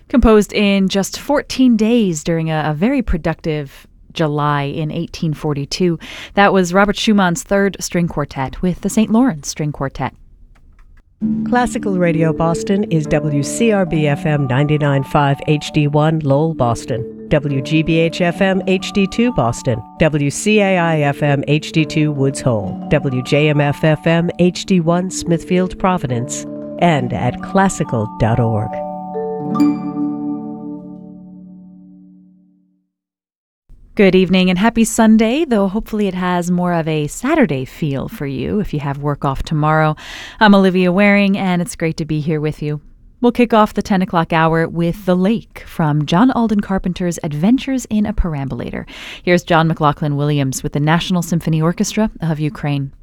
Composed in just 14 days during a very productive July in 1842, that was Robert Schumann's third string quartet with the St. Lawrence String Quartet. Classical Radio Boston is WCRB-FM 99.5 HD1 Lowell, Boston, WGBH-FM HD2 Boston, WCAI-FM HD2 Woods Hole, WJMF-FM HD1 Smithfield, Providence, and at classical.org. Good evening and happy Sunday, though hopefully it has more of a Saturday feel for you if you have work off tomorrow. I'm Olivia Waring, and it's great to be here with you. We'll kick off the 10 o'clock hour with The Lake from John Alden Carpenter's Adventures in a Perambulator. Here's John McLaughlin Williams with the National Symphony Orchestra of Ukraine.